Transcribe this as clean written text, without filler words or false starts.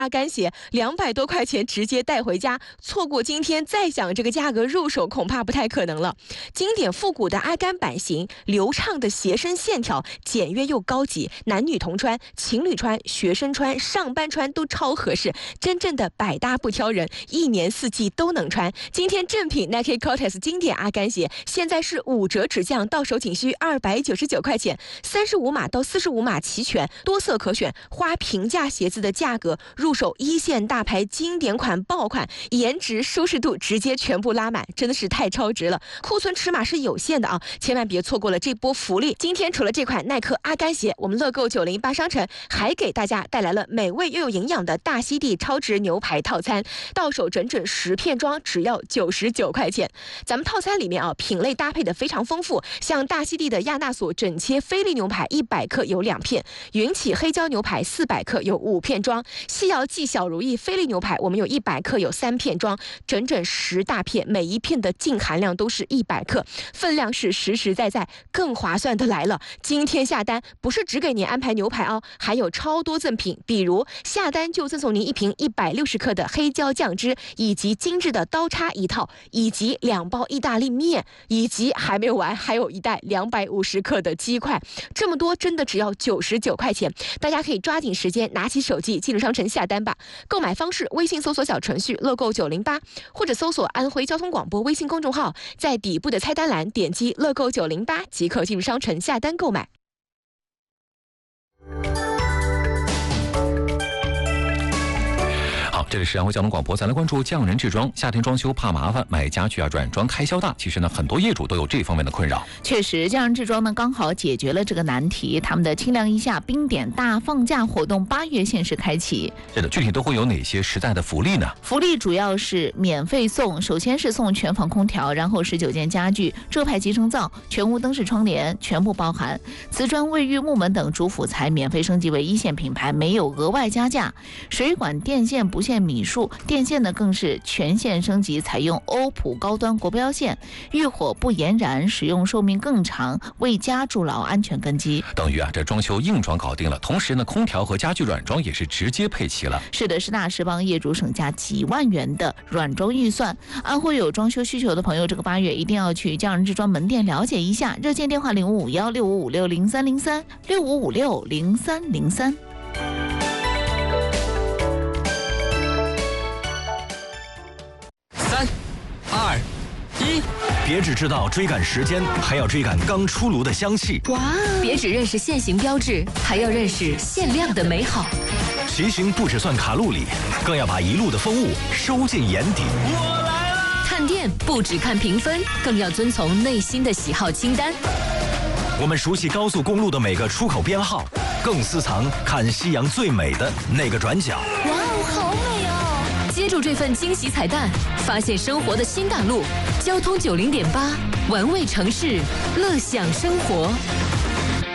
阿甘鞋200多块钱直接带回家，错过今天再想这个价格入手恐怕不太可能了。经典复古的阿甘版型，流畅的鞋身线条，简约又高级，男女同穿，情侣穿，学生穿，上班穿都超合适，真正的百搭不挑人，一年四季都能穿。今天正品 Nike Cortez 经典阿甘鞋现在是5折直降，到手仅需299块钱，35码到45码齐全，多色可选，花平价鞋子的价格入手一线大牌经典款爆款，颜值舒适度直接全部拉满，真的是太超值了。库存尺码是有限的啊，千万别错过了这波福利。今天除了这款耐克阿甘鞋，我们乐购908商城还给大家带来了美味又有营养的大溪地超值牛排套餐，到手整整10片装，只要99块钱。咱们套餐里面啊，品类搭配的非常丰富，像大溪地的亚纳索整切菲力牛排100克有2片，云起黑椒牛排400克有5片装，西瑶记小如意菲力牛排我们有100克有3片装，整整10大片，每一片的净含量都是100克，分量是实实在在。更划算的来了，今天下单不是只给您安排牛排哦，还有超多赠品，比如下单就赠送您1瓶160克的黑椒酱汁，以及精致的刀叉一套，以及2包意大利面，以及还没有完，还有一袋250克的鸡块，这么多真的只要99块钱，大家可以抓紧时间拿起手机进入商城下单吧。购买方式：微信搜索小程序乐购908，或者搜索安徽交通广播微信公众号，在底部的菜单栏点击乐购908即可进入商城下单购买。 好，这里是安徽交通广播，再来关注匠人制装。夏天装修怕麻烦，买家具软装开销大，其实呢，很多业主都有这方面的困扰。 确实，匠人制装呢刚好解决了这个难题。他们的清凉一下冰点大放价活动8月限时开启。 是的，具体都会有哪些实在的福利呢？ 福利主要是免费送，首先是送全房空调，然后19件家具，浙派集成灶，全屋灯饰窗帘全部包含，瓷砖、卫浴、木门等主辅材免费升级为1线品牌，没有额外加价。水管、电线不限米数，电线呢更是全线升级，采用欧普高端国标线，遇火不延燃，使用寿命更长，为家筑牢安全根基。 等于啊，这装修硬装搞定了，同时呢，空调和家具软装也是直接配齐了。 是的，实打实帮业主省下几万元的软装预算。安徽有装修需求的朋友，这个8月一定要去匠人制装门店了解一下，热线电话055165560303 65560303。 3、2、1， 别只知道追赶时间，还要追赶刚出炉的香气。 哇！别只认识限行标志，还要认识限量的美好。 骑行不只算卡路里，更要把一路的风物收进眼底。 我来了！ 看店不只看评分，更要遵从内心的喜好清单。 我们熟悉高速公路的每个出口编号，更私藏看夕阳最美的那个转角。 哇哦，好美哦！接住这份惊喜彩蛋，发现生活的新大陆。交通90.8，玩味城市，乐享生活。